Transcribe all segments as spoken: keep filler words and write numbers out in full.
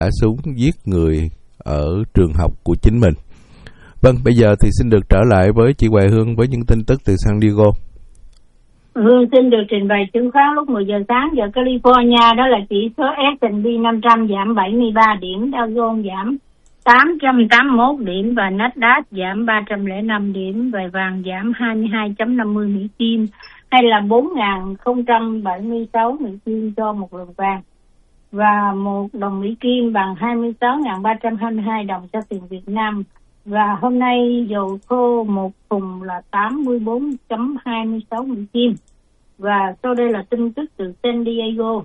đã súng giết người ở trường học của chính mình. Vâng, bây giờ thì xin được trở lại với chị Hoài Hương với những tin tức từ San Diego. Hương xin được trình bày chứng khoán lúc mười giờ sáng giờ California, đó là chỉ số S and P năm trăm giảm bảy mươi ba điểm, Dow Jones giảm tám trăm tám mươi mốt điểm và Nasdaq giảm ba trăm lẻ năm điểm, và vàng giảm hai mươi hai phẩy năm mươi Mỹ Kim hay là bốn nghìn không trăm bảy mươi sáu Mỹ Kim cho một lượng vàng, và một đồng Mỹ Kim bằng hai mươi sáu nghìn ba trăm hai mươi hai đồng cho tiền Việt Nam. Và hôm nay dầu thô một thùng là tám mươi bốn phẩy hai mươi sáu Mỹ Kim. Và sau đây là tin tức từ San Diego.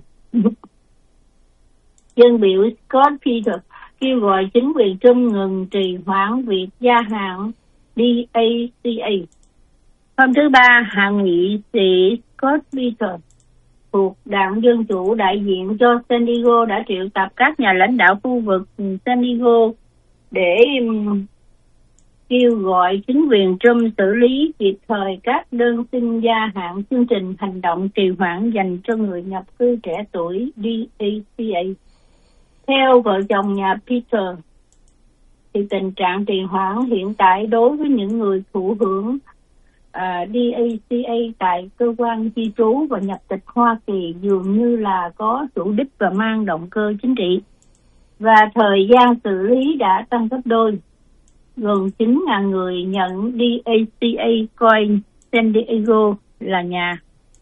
Dân biểu Scott Peters kêu gọi chính quyền Trump ngừng trì hoãn việc gia hạn D A C A. Hôm thứ Ba, hạ nghị sĩ Scott Peters thuộc Đảng Dân Chủ đại diện cho San Diego đã triệu tập các nhà lãnh đạo khu vực San Diego để kêu gọi chính quyền Trump xử lý kịp thời các đơn xin gia hạn chương trình hành động trì hoãn dành cho người nhập cư trẻ tuổi D A C A. Theo vợ chồng nhà Peter, thì tình trạng trì hoãn hiện tại đối với những người thụ hưởng uh, D A C A tại cơ quan di trú và nhập tịch Hoa Kỳ dường như là có chủ đích và mang động cơ chính trị. Và thời gian xử lý đã tăng gấp đôi. Gần chín nghìn người nhận D A C A coi San Diego là nhà.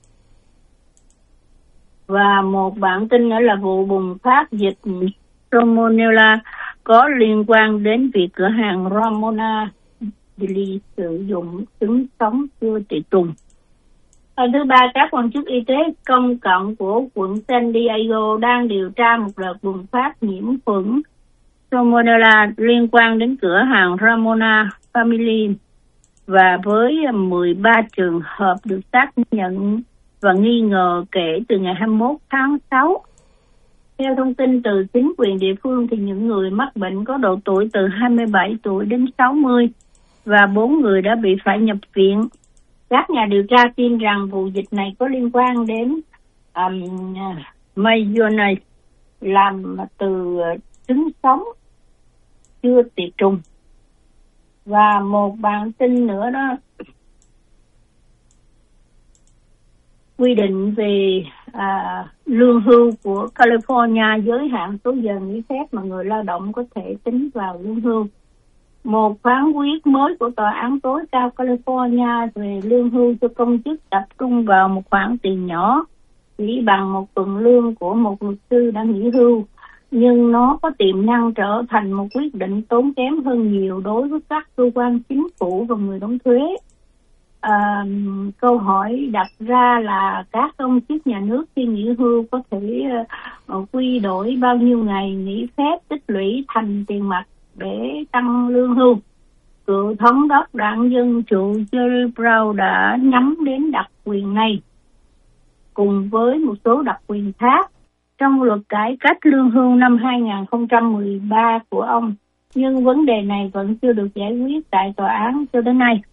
Và một bản tin nữa là vụ bùng phát dịch Salmonella có liên quan đến việc cửa hàng Ramona Deli sử dụng trứng sống chưa trị trùng. Hôm thứ Ba, các quan chức y tế công cộng của quận San Diego đang điều tra một đợt bùng phát nhiễm khuẩn Salmonella liên quan đến cửa hàng Ramona Family, và với mười ba trường hợp được xác nhận và nghi ngờ kể từ ngày hai mươi mốt tháng sáu. Theo thông tin từ chính quyền địa phương thì những người mắc bệnh có độ tuổi từ hai mươi bảy tuổi đến sáu mươi và bốn người đã bị phải nhập viện. Các nhà điều tra tin rằng vụ dịch này có liên quan đến um, mayonnaise làm từ trứng sống chưa tiệt trùng. Và một bản tin nữa đó, quy định về à, lương hưu của California giới hạn số giờ nghỉ phép mà người lao động có thể tính vào lương hưu. Một phán quyết mới của Tòa án tối cao California về lương hưu cho công chức tập trung vào một khoản tiền nhỏ, chỉ bằng một tuần lương của một luật sư đã nghỉ hưu, nhưng nó có tiềm năng trở thành một quyết định tốn kém hơn nhiều đối với các cơ quan chính phủ và người đóng thuế. À, câu hỏi đặt ra là các công chức nhà nước khi nghỉ hưu có thể uh, quy đổi bao nhiêu ngày nghỉ phép tích lũy thành tiền mặt để tăng lương hưu. Cựu thống đốc Đảng Dân Chủ Jerry Brown đã nhắm đến đặc quyền này cùng với một số đặc quyền khác trong luật cải cách lương hưu năm hai không một ba của ông, nhưng vấn đề này vẫn chưa được giải quyết tại tòa án cho đến nay.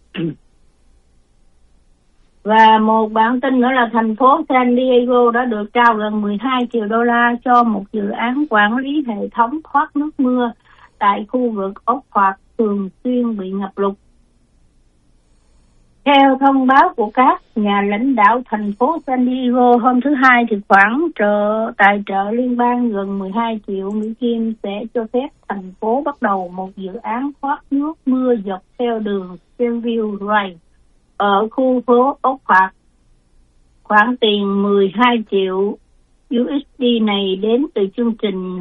Và một bản tin nữa là thành phố San Diego đã được trao gần mười hai triệu đô la cho một dự án quản lý hệ thống thoát nước mưa tại khu vực ốc hoạt thường xuyên bị ngập lụt. Theo thông báo của các nhà lãnh đạo thành phố San Diego hôm thứ Hai, thì khoản trợ tài trợ liên bang gần mười hai triệu Mỹ Kim sẽ cho phép thành phố bắt đầu một dự án thoát nước mưa dọc theo đường Skyview Drive ở khu phố ốc hoạt. Khoản tiền mười hai triệu u ét đê này đến từ chương trình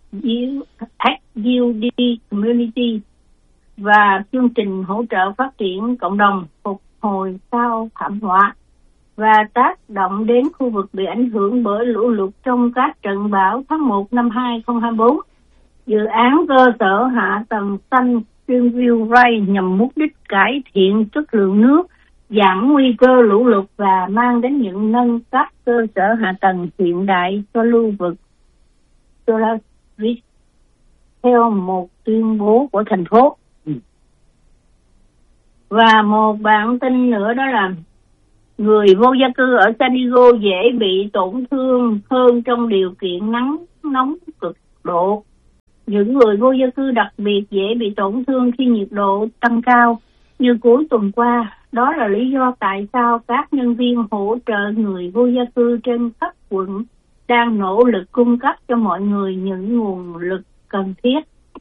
u đê Community và chương trình hỗ trợ phát triển cộng đồng phục hồi sau thảm họa và tác động đến khu vực bị ảnh hưởng bởi lũ lụt trong các trận bão tháng một năm hai không hai bốn. Dự án cơ sở hạ tầng xanh Greenville Ray nhằm mục đích cải thiện chất lượng nước, giảm nguy cơ lũ lụt và mang đến những nâng cấp cơ sở hạ tầng hiện đại cho lưu vực Solar Ridge, theo một tuyên bố của thành phố. Và một bản tin nữa đó là người vô gia cư ở San Diego dễ bị tổn thương hơn trong điều kiện nắng nóng cực độ. Những người vô gia cư đặc biệt dễ bị tổn thương khi nhiệt độ tăng cao như cuối tuần qua. Đó là lý do tại sao các nhân viên hỗ trợ người vô gia cư trên khắp quận đang nỗ lực cung cấp cho mọi người những nguồn lực cần thiết.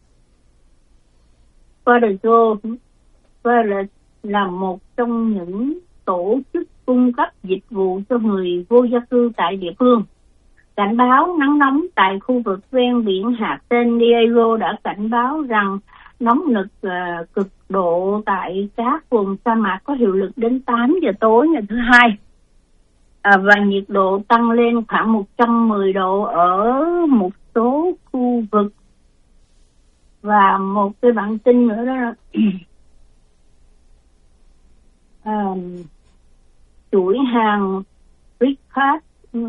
Father Joe là một trong những tổ chức cung cấp dịch vụ cho người vô gia cư tại địa phương. Cảnh báo nắng nóng tại khu vực ven biển hạt San Diego đã cảnh báo rằng nóng nực uh, cực độ tại các vùng sa mạc có hiệu lực đến tám giờ tối ngày thứ hai. À, và nhiệt độ tăng lên khoảng một trăm mười độ ở một số khu vực. Và một cái bản tin nữa đó là à, chuỗi hàng Flipkart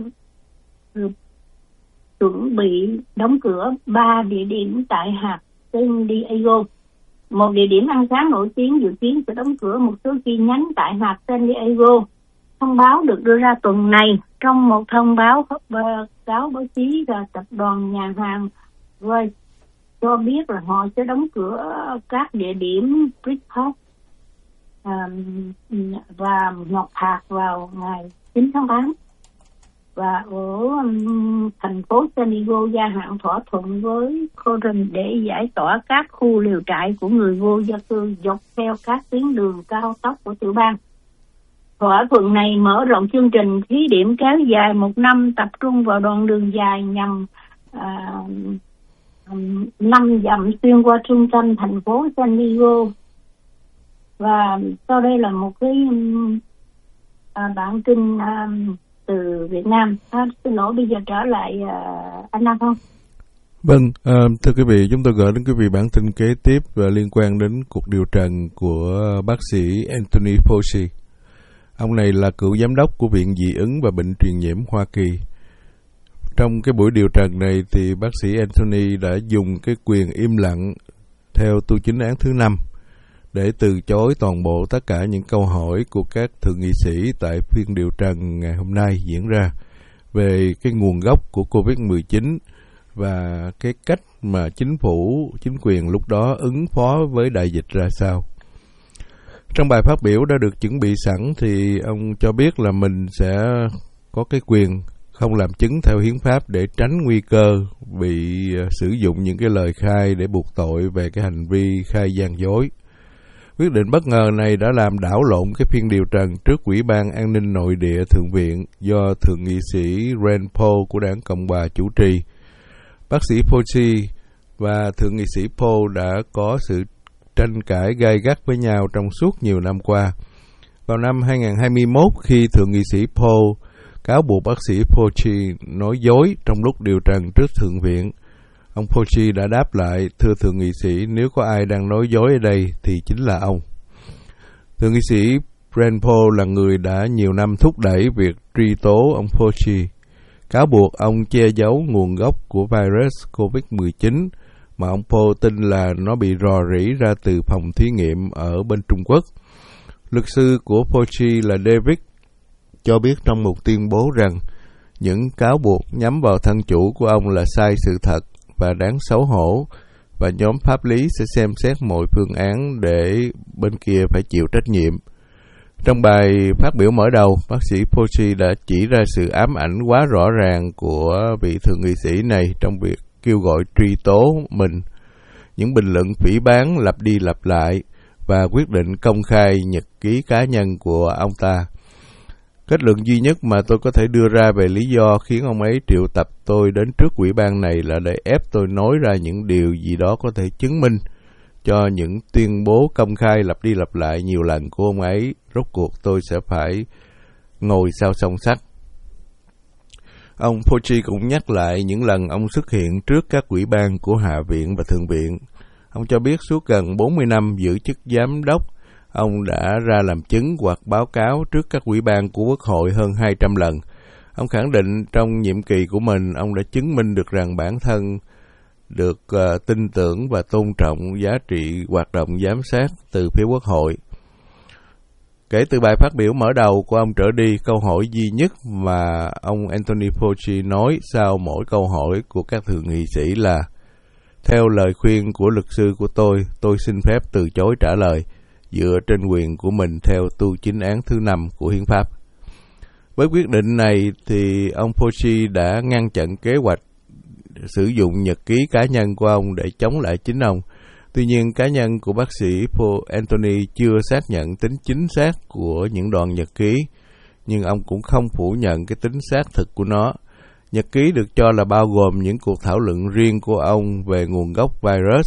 chuẩn bị đóng cửa ba địa điểm tại hạt San Diego. Một địa điểm ăn sáng nổi tiếng dự kiến sẽ đóng cửa một số chi nhánh tại hạt San Diego. Thông báo được đưa ra tuần này trong một thông báo cáo báo chí và tập đoàn nhà hàng Royce cho biết là họ sẽ đóng cửa các địa điểm Flipkart um, và Ngọc Hạt vào ngày chín tháng tám. Và ở um, thành phố San Diego gia hạn thỏa thuận với Coron để giải tỏa các khu liều trại của người vô gia cư dọc theo các tuyến đường cao tốc của tiểu bang. Thỏa thuận này mở rộng chương trình thí điểm kéo dài một năm tập trung vào đoạn đường dài nhằm à, năm dặm xuyên qua trung tâm thành phố San Diego. Và sau đây là một cái à, bản tin à, từ Việt Nam. À, xin lỗi, bây giờ trở lại à, anh Nam không? Vâng, à, thưa quý vị, chúng tôi gửi đến quý vị bản tin kế tiếp và liên quan đến cuộc điều trần của bác sĩ Anthony Fauci. Ông này là cựu giám đốc của Viện Dị ứng và Bệnh truyền nhiễm Hoa Kỳ. Trong cái buổi điều trần này thì bác sĩ Anthony đã dùng cái quyền im lặng theo tu chính án thứ năm để từ chối toàn bộ tất cả những câu hỏi của các thượng nghị sĩ tại phiên điều trần ngày hôm nay diễn ra về cái nguồn gốc của covid mười chín và cái cách mà chính phủ, chính quyền lúc đó ứng phó với đại dịch ra sao. Trong bài phát biểu đã được chuẩn bị sẵn thì ông cho biết là mình sẽ có cái quyền không làm chứng theo hiến pháp để tránh nguy cơ bị sử dụng những cái lời khai để buộc tội về cái hành vi khai gian dối. Quyết định bất ngờ này đã làm đảo lộn cái phiên điều trần trước Ủy ban An ninh Nội địa Thượng viện do Thượng nghị sĩ Rand Paul của đảng Cộng hòa chủ trì. Bác sĩ Fauci và Thượng nghị sĩ Paul đã có sự tranh cãi gay gắt với nhau trong suốt nhiều năm qua. Vào năm hai không hai mốt, khi Thượng nghị sĩ Paul cáo buộc bác sĩ Fauci nói dối trong lúc điều trần trước Thượng viện, ông Fauci đã đáp lại: thưa Thượng nghị sĩ, nếu có ai đang nói dối ở đây thì chính là ông. Thượng nghị sĩ Rand Paul là người đã nhiều năm thúc đẩy việc truy tố ông Fauci, cáo buộc ông che giấu nguồn gốc của virus covid mười chín mà ông Paul tin là nó bị rò rỉ ra từ phòng thí nghiệm ở bên Trung Quốc. Luật sư của Fauci là David cho biết trong một tuyên bố rằng những cáo buộc nhắm vào thân chủ của ông là sai sự thật và đáng xấu hổ, và nhóm pháp lý sẽ xem xét mọi phương án để bên kia phải chịu trách nhiệm. Trong bài phát biểu mở đầu, bác sĩ Fauci đã chỉ ra sự ám ảnh quá rõ ràng của vị thượng nghị sĩ này trong việc kêu gọi truy tố mình, những bình luận phỉ báng lặp đi lặp lại và quyết định công khai nhật ký cá nhân của ông ta. Kết luận duy nhất mà tôi có thể đưa ra về lý do khiến ông ấy triệu tập tôi đến trước ủy ban này là để ép tôi nói ra những điều gì đó có thể chứng minh cho những tuyên bố công khai lặp đi lặp lại nhiều lần của ông ấy. Rốt cuộc tôi sẽ phải ngồi sau song sắt. Ông Fauci cũng nhắc lại những lần ông xuất hiện trước các ủy ban của Hạ viện và Thượng viện. Ông cho biết suốt gần bốn mươi năm giữ chức giám đốc, ông đã ra làm chứng hoặc báo cáo trước các ủy ban của Quốc hội hơn hai trăm lần. Ông khẳng định trong nhiệm kỳ của mình, ông đã chứng minh được rằng bản thân được uh, tin tưởng và tôn trọng giá trị hoạt động giám sát từ phía Quốc hội. Kể từ bài phát biểu mở đầu của ông trở đi, câu hỏi duy nhất mà ông Anthony Fauci nói sau mỗi câu hỏi của các thượng nghị sĩ là: Theo lời khuyên của luật sư của tôi, tôi xin phép từ chối trả lời, dựa trên quyền của mình theo tu chính án thứ năm của Hiến pháp. Với quyết định này thì ông Fauci đã ngăn chặn kế hoạch sử dụng nhật ký cá nhân của ông để chống lại chính ông. Tuy nhiên, cá nhân của bác sĩ Paul Anthony chưa xác nhận tính chính xác của những đoạn nhật ký, nhưng ông cũng không phủ nhận cái tính xác thực của nó. Nhật ký được cho là bao gồm những cuộc thảo luận riêng của ông về nguồn gốc virus.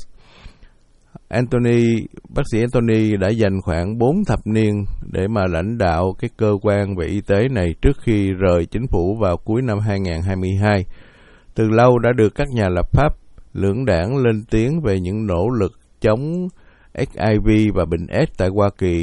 Anthony, bác sĩ Anthony đã dành khoảng bốn thập niên để mà lãnh đạo cái cơ quan về y tế này trước khi rời chính phủ vào cuối năm hai không hai hai. Từ lâu đã được các nhà lập pháp lưỡng đảng lên tiếng về những nỗ lực chống H I V và bệnh AIDS tại Hoa Kỳ.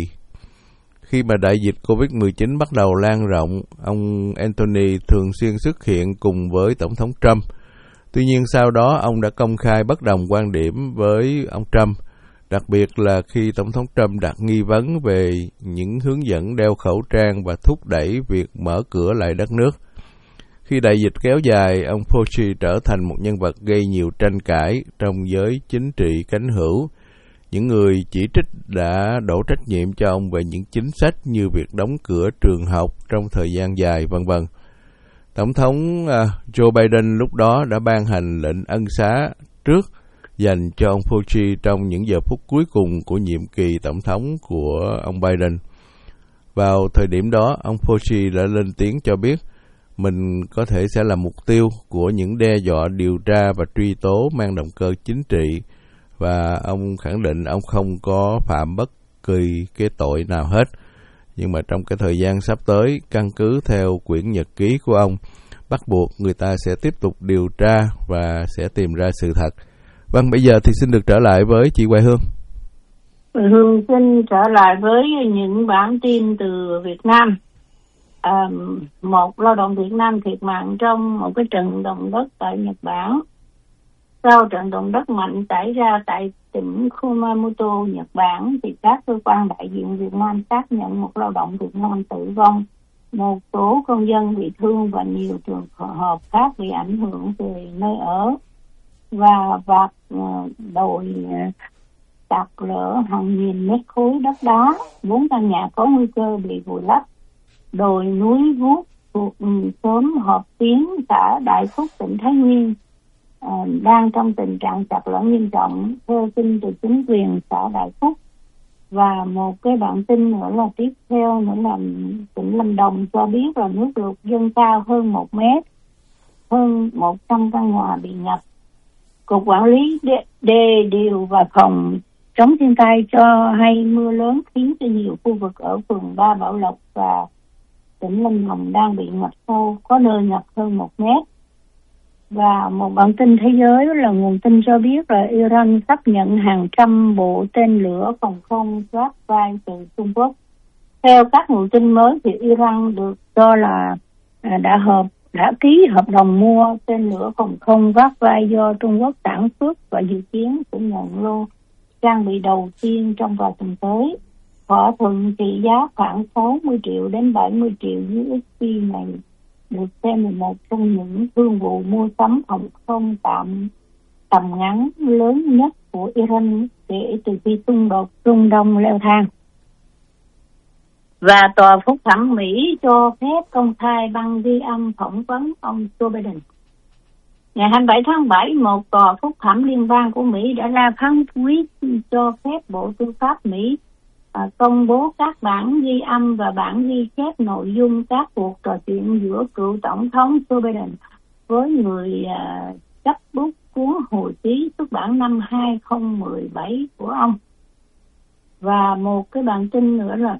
Khi mà đại dịch covid mười chín bắt đầu lan rộng, ông Anthony thường xuyên xuất hiện cùng với Tổng thống Trump. Tuy nhiên sau đó ông đã công khai bất đồng quan điểm với ông Trump, đặc biệt là khi Tổng thống Trump đặt nghi vấn về những hướng dẫn đeo khẩu trang và thúc đẩy việc mở cửa lại đất nước. Khi đại dịch kéo dài, ông Fauci trở thành một nhân vật gây nhiều tranh cãi trong giới chính trị cánh hữu. Những người chỉ trích đã đổ trách nhiệm cho ông về những chính sách như việc đóng cửa trường học trong thời gian dài, vân vân. Tổng thống uh, Joe Biden lúc đó đã ban hành lệnh ân xá trước dành cho ông Fauci trong những giờ phút cuối cùng của nhiệm kỳ tổng thống của ông Biden. Vào thời điểm đó, ông Fauci đã lên tiếng cho biết mình có thể sẽ là mục tiêu của những đe dọa điều tra và truy tố mang động cơ chính trị, và ông khẳng định ông không có phạm bất kỳ cái tội nào hết. Nhưng mà trong cái thời gian sắp tới, căn cứ theo quyển nhật ký của ông, bắt buộc người ta sẽ tiếp tục điều tra và sẽ tìm ra sự thật. Vâng, bây giờ thì xin được trở lại với chị Hoài Hương. Hương xin trở lại với những bản tin từ Việt Nam. À, một lao động Việt Nam thiệt mạng trong một cái trận động đất tại Nhật Bản. Sau trận động đất mạnh xảy ra tại tỉnh Kumamoto, Nhật Bản, thì các cơ quan đại diện Việt Nam xác nhận một lao động Việt Nam tử vong, một số công dân bị thương và nhiều trường hợp khác bị ảnh hưởng về nơi ở và vạt đồi sạt lở hàng nghìn mét khối đất đá, bốn căn nhà có nguy cơ bị vùi lấp. Đồi núi Vuốt thuộc xóm Hợp Tiến, xã Đại Phúc, tỉnh Thái Nguyên à, đang trong tình trạng sạt lở nghiêm trọng, theo tin từ chính quyền xã Đại Phúc. Và một cái bản tin nữa là tiếp theo nữa là tỉnh Lâm Đồng cho biết là nước lụt dâng cao hơn một mét, hơn một trăm căn nhà bị ngập. Cục Quản lý đê, đê điều và phòng chống thiên tai cho hay mưa lớn khiến cho nhiều khu vực ở phường Ba Bảo Lộc và tỉnh Lâm Đồng đang bị ngập sâu, có nơi ngập hơn một mét. Và một bản tin thế giới là nguồn tin cho biết là Iran sắp nhận hàng trăm bộ tên lửa phòng không vác vai từ Trung Quốc. Theo các nguồn tin mới thì Iran được cho là đã hợp đã ký hợp đồng mua tên lửa phòng không vác vai do Trung Quốc sản xuất và dự kiến sẽ nhận lô trang bị đầu tiên trong vài tuần tới. Thỏa thuận trị giá khoảng sáu mươi triệu đến bảy mươi triệu u ét đê này được xem là một trong những thương vụ mua sắm phòng không tạm tầm ngắn lớn nhất của Iran kể từ khi xung đột Trung Đông leo thang. Và tòa phúc thẩm Mỹ cho phép công khai băng ghi âm phỏng vấn ông Joe Biden. Ngày hai mươi bảy tháng bảy, một tòa phúc thẩm liên bang của Mỹ đã ra phán quyết cho phép Bộ Tư pháp Mỹ à, công bố các bản ghi âm và bản ghi chép nội dung các cuộc trò chuyện giữa cựu Tổng thống Joe Biden với người à, chấp bút cuốn hồi ký xuất bản năm hai không một bảy của ông. Và một cái bản tin nữa là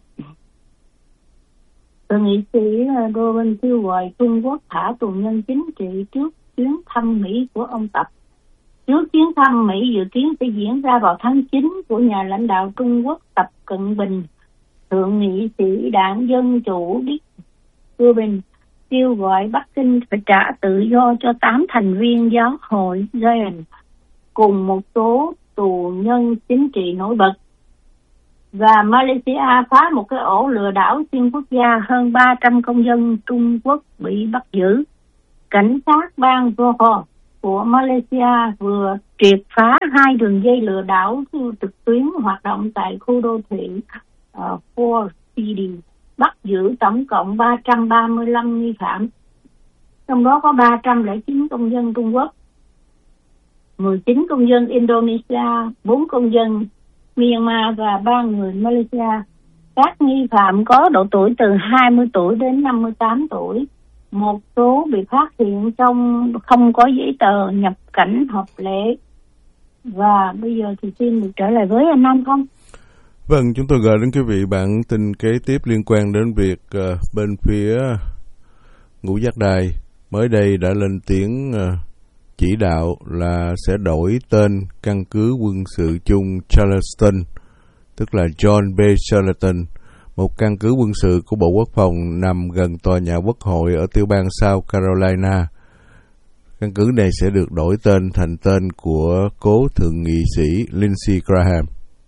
thượng nghị sĩ Robin kêu gọi Trung Quốc thả tù nhân chính trị trước chuyến thăm Mỹ của ông Tập. Trước chuyến thăm Mỹ dự kiến sẽ diễn ra vào tháng chín của nhà lãnh đạo Trung Quốc Tập Cận Bình, thượng nghị sĩ đảng Dân Chủ Dick Rubin kêu gọi Bắc Kinh phải trả tự do cho tám thành viên giáo hội Zion cùng một số tù nhân chính trị nổi bật. Và Malaysia phá một cái ổ lừa đảo xuyên quốc gia, hơn ba trăm công dân Trung Quốc bị bắt giữ. Cảnh sát bang Johor của Malaysia vừa triệt triệt phá hai đường dây lừa đảo trực tuyến hoạt động tại khu đô thị uh, Ford City, bắt giữ tổng cộng ba trăm ba mươi lăm nghi phạm, trong đó có ba trăm lẻ chín công dân Trung Quốc, mười chín công dân Indonesia, bốn công dân Myanmar và ba người Malaysia. Các nghi phạm có độ tuổi từ hai mươi tuổi đến năm mươi tám tuổi. Một số bị phát hiện trong không có giấy tờ nhập cảnh hợp lệ. Và bây giờ thì xin được trở lại với anh Nam không? Vâng, chúng tôi gửi đến quý vị bản tin kế tiếp liên quan đến việc uh, bên phía Ngũ Giác Đài mới đây đã lên tiếng uh, chỉ đạo là sẽ đổi tên căn cứ quân sự chung Charleston, tức là John B. Charleston, một căn cứ quân sự của Bộ Quốc phòng nằm gần tòa nhà Quốc hội ở tiểu bang South Carolina. Căn cứ này sẽ được đổi tên thành tên của cố thượng nghị sĩ Lindsey Graham.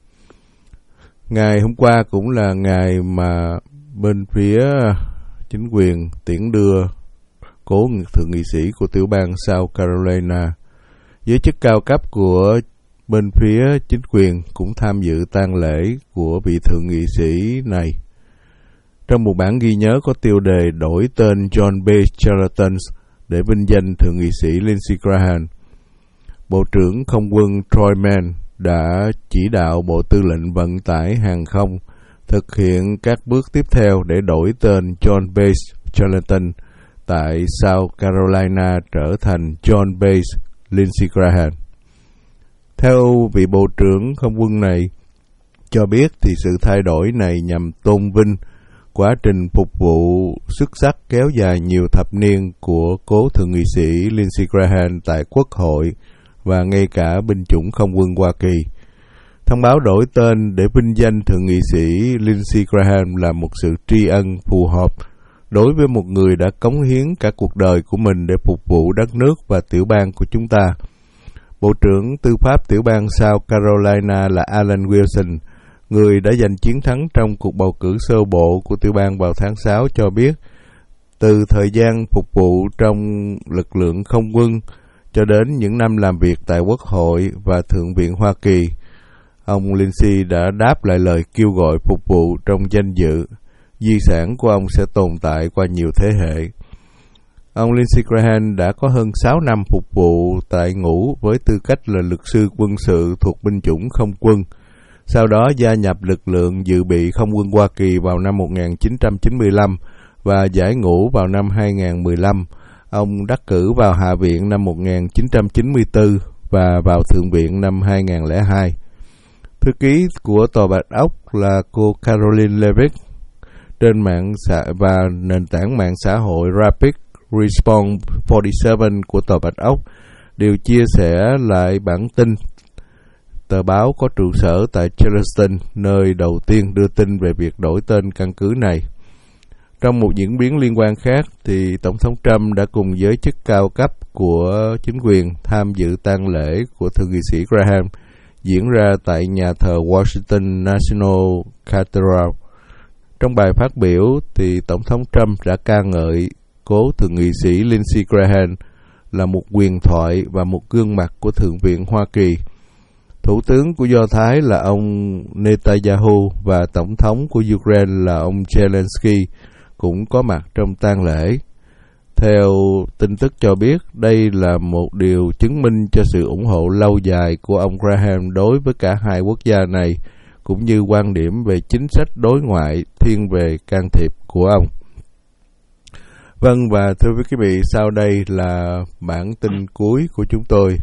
Ngày hôm qua cũng là ngày mà bên phía chính quyền tiễn đưa cố thượng nghị sĩ của tiểu bang South Carolina. Giới chức cao cấp của bên phía chính quyền cũng tham dự tang lễ của vị thượng nghị sĩ này. Trong một bản ghi nhớ có tiêu đề đổi tên John B. Charleston để vinh danh thượng nghị sĩ Lindsey Graham, Bộ trưởng Không quân Troy Mann đã chỉ đạo Bộ Tư lệnh Vận tải Hàng không thực hiện các bước tiếp theo để đổi tên John B. Charleston tại South Carolina trở thành John B. Lindsey Graham. Theo vị Bộ trưởng Không quân này cho biết thì sự thay đổi này nhằm tôn vinh quá trình phục vụ xuất sắc kéo dài nhiều thập niên của cố thượng nghị sĩ Lindsey Graham tại Quốc hội và ngay cả binh chủng không quân Hoa Kỳ. Thông báo đổi tên để vinh danh thượng nghị sĩ Lindsey Graham là một sự tri ân phù hợp đối với một người đã cống hiến cả cuộc đời của mình để phục vụ đất nước và tiểu bang của chúng ta. Bộ trưởng Tư pháp tiểu bang South Carolina là Alan Wilson, người đã giành chiến thắng trong cuộc bầu cử sơ bộ của tiểu bang vào tháng sáu, cho biết từ thời gian phục vụ trong lực lượng không quân cho đến những năm làm việc tại Quốc hội và Thượng viện Hoa Kỳ, ông Lindsey đã đáp lại lời kêu gọi phục vụ trong danh dự. Di sản của ông sẽ tồn tại qua nhiều thế hệ. Ông Lindsey Graham đã có hơn sáu năm phục vụ tại ngũ với tư cách là luật sư quân sự thuộc binh chủng không quân. Sau đó gia nhập lực lượng dự bị không quân Hoa Kỳ vào năm một nghìn chín trăm chín mươi lăm và giải ngũ vào năm hai nghìn mười lăm. Ông đắc cử vào Hạ viện năm một nghìn chín trăm chín mươi tư và vào Thượng viện năm hai nghìn lẻ hai. Thư ký của Tòa Bạch Ốc là cô Caroline Levitt trên mạng xã và nền tảng mạng xã hội Rapid Response bốn mươi bảy của Tòa Bạch Ốc đều chia sẻ lại bản tin. Tờ báo có trụ sở tại Charleston, nơi đầu tiên đưa tin về việc đổi tên căn cứ này. Trong một diễn biến liên quan khác, thì Tổng thống Trump đã cùng giới chức cao cấp của chính quyền tham dự tang lễ của thượng nghị sĩ Graham diễn ra tại nhà thờ Washington National Cathedral. Trong bài phát biểu, thì Tổng thống Trump đã ca ngợi cố thượng nghị sĩ Lindsey Graham là một huyền thoại và một gương mặt của Thượng viện Hoa Kỳ. Thủ tướng của Do Thái là ông Netanyahu và Tổng thống của Ukraine là ông Zelensky cũng có mặt trong tang lễ. Theo tin tức cho biết, đây là một điều chứng minh cho sự ủng hộ lâu dài của ông Graham đối với cả hai quốc gia này, cũng như quan điểm về chính sách đối ngoại thiên về can thiệp của ông. Vâng, và thưa quý vị, sau đây là bản tin cuối của chúng tôi.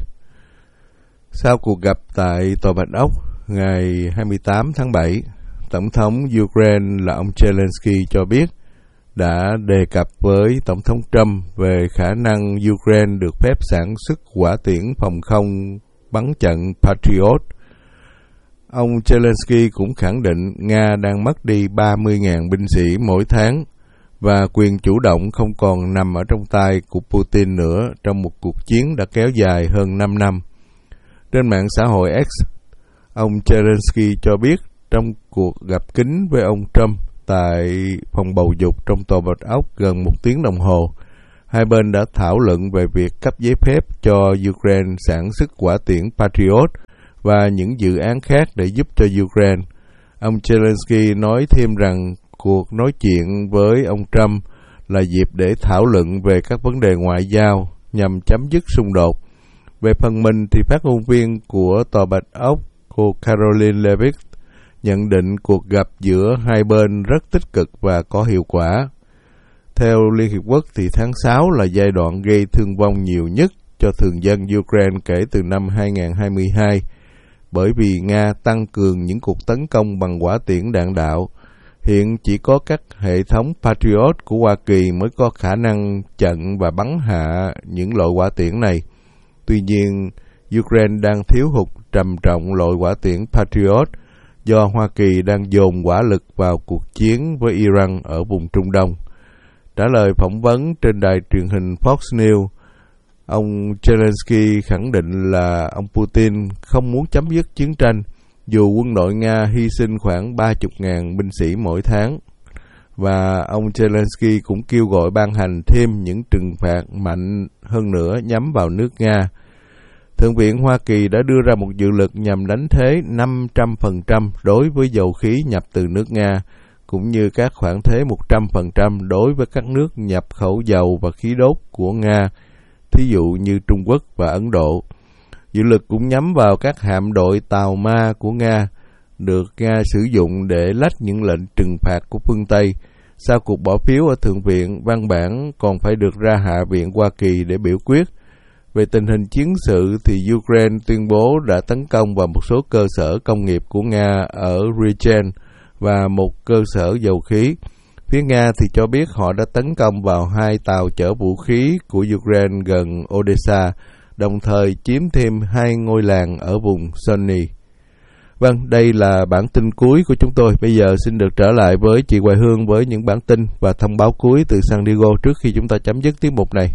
Sau cuộc gặp tại Tòa Bạch Ốc ngày hai mươi tám tháng bảy, Tổng thống Ukraine là ông Zelensky cho biết đã đề cập với Tổng thống Trump về khả năng Ukraine được phép sản xuất hỏa tiễn phòng không bắn chặn Patriot. Ông Zelensky cũng khẳng định Nga đang mất đi ba mươi nghìn binh sĩ mỗi tháng và quyền chủ động không còn nằm ở trong tay của Putin nữa trong một cuộc chiến đã kéo dài hơn năm năm. Trên mạng xã hội X, ông Zelensky cho biết trong cuộc gặp kính với ông Trump tại phòng bầu dục trong Tòa Bạch Ốc gần một tiếng đồng hồ, hai bên đã thảo luận về việc cấp giấy phép cho Ukraine sản xuất hỏa tiễn Patriot và những dự án khác để giúp cho Ukraine. Ông Zelensky nói thêm rằng cuộc nói chuyện với ông Trump là dịp để thảo luận về các vấn đề ngoại giao nhằm chấm dứt xung đột. Về phần mình thì phát ngôn viên của Tòa Bạch Ốc, cô Caroline Levitt, nhận định cuộc gặp giữa hai bên rất tích cực và có hiệu quả. Theo Liên Hiệp Quốc thì tháng sáu là giai đoạn gây thương vong nhiều nhất cho thường dân Ukraine kể từ năm hai nghìn không trăm hai mươi hai, bởi vì Nga tăng cường những cuộc tấn công bằng hỏa tiễn đạn đạo. Hiện chỉ có các hệ thống Patriot của Hoa Kỳ mới có khả năng chặn và bắn hạ những loại hỏa tiễn này. Tuy nhiên, Ukraine đang thiếu hụt trầm trọng loại hỏa tiễn Patriot do Hoa Kỳ đang dồn hỏa lực vào cuộc chiến với Iran ở vùng Trung Đông. Trả lời phỏng vấn trên đài truyền hình Fox News, ông Zelensky khẳng định là ông Putin không muốn chấm dứt chiến tranh, dù quân đội Nga hy sinh khoảng ba mươi nghìn binh sĩ mỗi tháng. Và ông Zelensky cũng kêu gọi ban hành thêm những trừng phạt mạnh hơn nữa nhắm vào nước Nga. Thượng viện Hoa Kỳ đã đưa ra một dự luật nhằm đánh thuế năm trăm phần trăm đối với dầu khí nhập từ nước Nga, cũng như các khoản thuế một trăm phần trăm đối với các nước nhập khẩu dầu và khí đốt của Nga, thí dụ như Trung Quốc và Ấn Độ. Dự luật cũng nhắm vào các hạm đội tàu ma của Nga, được Nga sử dụng để lách những lệnh trừng phạt của phương Tây. Sau cuộc bỏ phiếu ở Thượng viện, văn bản còn phải được ra Hạ viện Hoa Kỳ để biểu quyết. Về tình hình chiến sự thì Ukraine tuyên bố đã tấn công vào một số cơ sở công nghiệp của Nga ở Regen và một cơ sở dầu khí. Phía Nga thì cho biết họ đã tấn công vào hai tàu chở vũ khí của Ukraine gần Odessa, đồng thời chiếm thêm hai ngôi làng ở vùng Sony. Vâng, đây là bản tin cuối của chúng tôi. Bây giờ xin được trở lại với chị Hoài Hương với những bản tin và thông báo cuối từ San Diego trước khi chúng ta chấm dứt tiết mục này.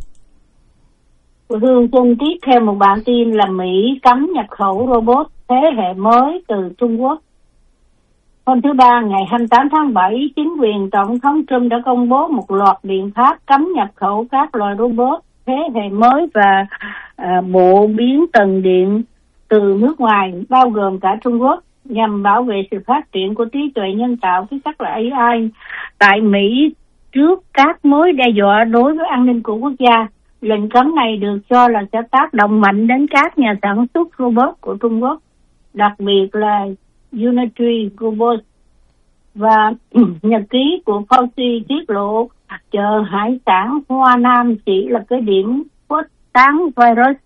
Hoài Hương xin tiếp theo một bản tin là Mỹ cấm nhập khẩu robot thế hệ mới từ Trung Quốc. Hôm thứ Ba, ngày hai mươi tám tháng bảy, chính quyền Tổng thống Trump đã công bố một loạt biện pháp cấm nhập khẩu các loại robot thế hệ mới và à, bộ biến tần điện từ nước ngoài, bao gồm cả Trung Quốc, nhằm bảo vệ sự phát triển của trí tuệ nhân tạo, viết tắt là A I, tại Mỹ trước các mối đe dọa đối với an ninh của quốc gia. Lệnh cấm này được cho là sẽ tác động mạnh đến các nhà sản xuất robot của Trung Quốc, đặc biệt là Unity Robots. Và nhật ký của Fauci tiết lộ chợ hải sản Hoa Nam chỉ là cái điểm khuếch tán virus.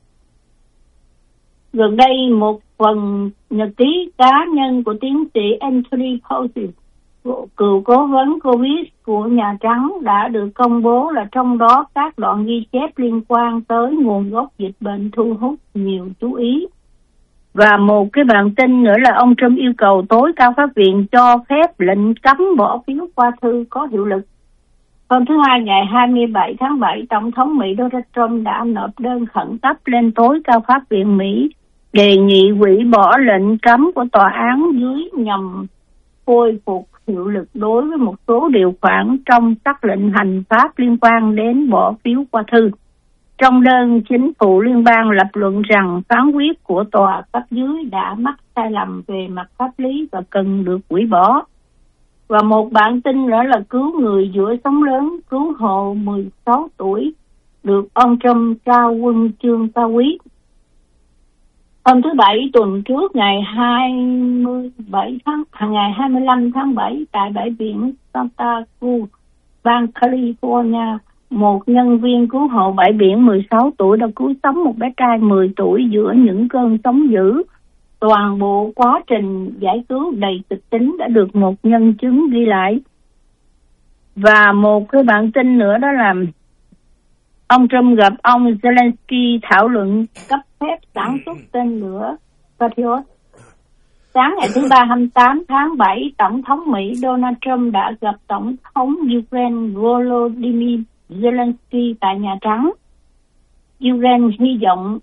Gần đây, một phần nhật ký cá nhân của tiến sĩ Anthony Fauci, cựu cố vấn COVID của Nhà Trắng, đã được công bố là trong đó các đoạn ghi chép liên quan tới nguồn gốc dịch bệnh thu hút nhiều chú ý. Và một cái bản tin nữa là ông Trump yêu cầu tối cao pháp viện cho phép lệnh cấm bỏ phiếu qua thư có hiệu lực. Hôm thứ Hai, ngày hai mươi bảy tháng bảy, Tổng thống Mỹ Donald Trump đã nộp đơn khẩn cấp lên tối cao pháp viện Mỹ đề nghị hủy bỏ lệnh cấm của tòa án dưới nhằm khôi phục hiệu lực đối với một số điều khoản trong sắc lệnh hành pháp liên quan đến bỏ phiếu qua thư. Trong đơn, chính phủ liên bang lập luận rằng phán quyết của tòa cấp dưới đã mắc sai lầm về mặt pháp lý và cần được hủy bỏ. Và một bản tin nữa là cứu người giữa sóng lớn, cứu hộ mười sáu tuổi, được ông Trump trao huân chương cao quý. Hôm thứ Bảy tuần trước, ngày hai mươi bảy tháng, ngày hai mươi lăm tháng bảy, tại bãi biển Santa Cruz, bang California, một nhân viên cứu hộ bãi biển mười sáu tuổi đã cứu sống một bé trai mười tuổi giữa những cơn sóng dữ. Toàn bộ quá trình giải cứu đầy kịch tính đã được một nhân chứng ghi lại. Và một cái bản tin nữa đó là ông Trump gặp ông Zelensky thảo luận cấp phép sản xuất tên lửa Patriot. Sáng ngày thứ Ba hai mươi tám tháng bảy, Tổng thống Mỹ Donald Trump đã gặp Tổng thống Ukraine Volodymyr Zelensky tại Nhà Trắng. Ukraine hy vọng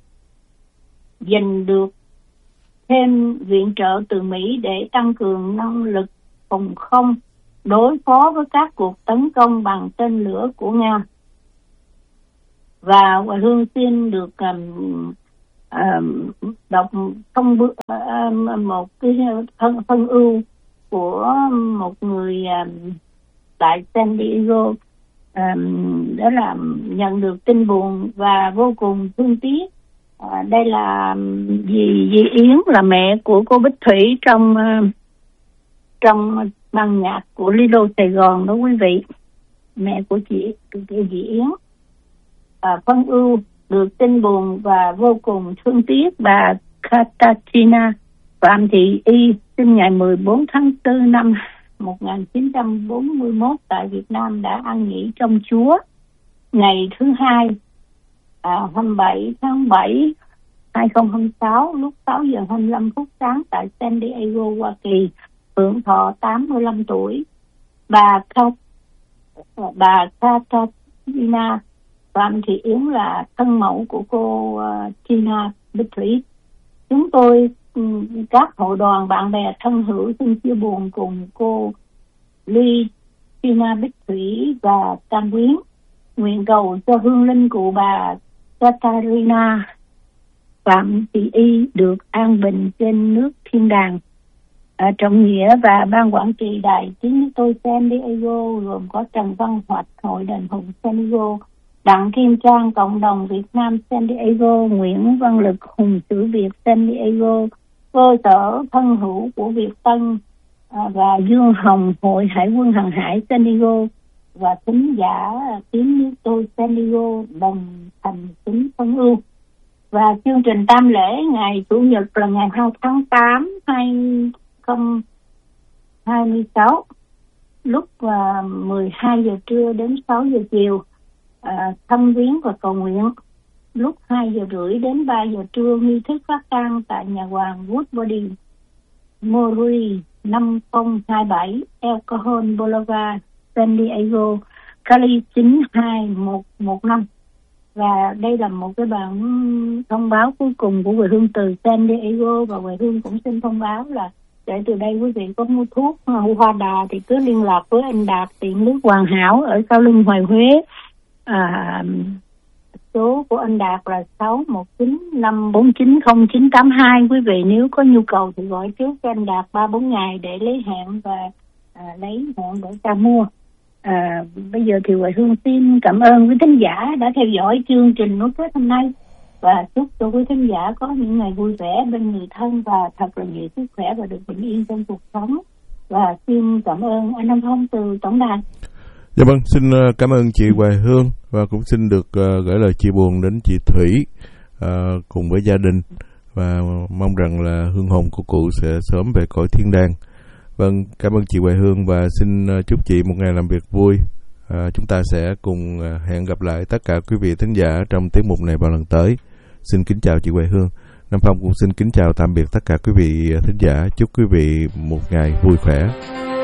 giành được thêm viện trợ từ Mỹ để tăng cường năng lực phòng không đối phó với các cuộc tấn công bằng tên lửa của Nga. Và Hoài Hương xin được um, um, đọc thông uh, một cái thân, thân ưu của một người um, tại San Diego. Um, đó là nhận được tin buồn và vô cùng thương tiếc. À, đây là dì dì Yến, là mẹ của cô Bích Thủy trong uh, trong ban nhạc của Lilo Sài Gòn đó quý vị, mẹ của chị dì Yến. À, phân ưu được tin buồn và vô cùng thương tiếc bà Katarina Phạm Thị Y, sinh ngày mười bốn tháng tư năm một nghìn chín trăm bốn mươi mốt tại Việt Nam, đã an nghỉ trong Chúa ngày thứ hai, à, hai mươi bảy tháng bảy hai nghìn không trăm hai mươi sáu, lúc sáu giờ hai mươi lăm phút sáng tại San Diego, Hoa Kỳ, hưởng thọ tám mươi lăm tuổi. Bà Kat, bà Katarina Phạm Thị Yến là thân mẫu của cô uh, Tina Bích Thủy. Chúng tôi, um, các hội đoàn, bạn bè, thân hữu xin chia buồn cùng cô Ly, Tina Bích Thủy và Tam Quyến. Nguyện cầu cho hương linh của bà Katarina Phạm Thị Y được an bình trên nước thiên đàng. À, trọng nghĩa và ban quản trị đài tiếng tôi San Diego gồm có Trần Văn Hoạch, Hội Đền Hùng San Diego, Đặng Kim Trang, Cộng đồng Việt Nam San Diego, Nguyễn Văn Lực, Hùng Sử Việt San Diego, cơ sở thân hữu của Việt Tân, à, và Dương Hồng, Hội Hải quân Hàng hải San Diego, và thính giả tiếng nước tôi San Diego đồng thành kính phân ưu. Và chương trình tam lễ ngày Chủ nhật là ngày hai tháng tám hai nghìn không trăm hai mươi sáu, lúc uh, mười hai giờ trưa đến sáu giờ chiều, uh, thăm viếng và cầu nguyện. Lúc hai giờ rưỡi đến ba giờ trưa, nghi thức phát tang tại nhà hoàng Woodbody, Mori năm không hai bảy El Cajon Boulevard, San Diego, Cali chín hai một một năm. Và đây là một cái bản thông báo cuối cùng của Hoài Hương từ San Diego, và Hoài Hương cũng xin thông báo là để từ đây quý vị có mua thuốc hoa đà thì cứ liên lạc với anh Đạt, tiệm nước Hoàn Hảo ở sau lưng Hoài Huế. À, số của anh Đạt là sáu một chín năm bốn chín không chín tám hai. Quý vị nếu có nhu cầu thì gọi trước cho anh Đạt ba bốn ngày để lấy hẹn và à, lấy hẹn để ta mua. À, bây giờ thì Hoài Hương xin cảm ơn quý thính giả đã theo dõi chương trình nối kết hôm nay, và chúc cho quý thính giả có những ngày vui vẻ bên người thân và thật là nhiều sức khỏe và được bình yên trong cuộc sống. Và xin cảm ơn anh Nam Phong từ tổng đài. Dạ vâng, xin cảm ơn chị Hoài Hương, và cũng xin được uh, gửi lời chia buồn đến chị Thủy uh, cùng với gia đình, và mong rằng là hương hồn của cụ sẽ sớm về cõi thiên đàng. Vâng, cảm ơn chị Hoài Hương và xin uh, chúc chị một ngày làm việc vui. Uh, chúng ta sẽ cùng uh, hẹn gặp lại tất cả quý vị thính giả trong tiết mục này vào lần tới. Xin kính chào chị Hoài Hương. Nam Phong cũng xin kính chào tạm biệt tất cả quý vị thính giả. Chúc quý vị một ngày vui khỏe.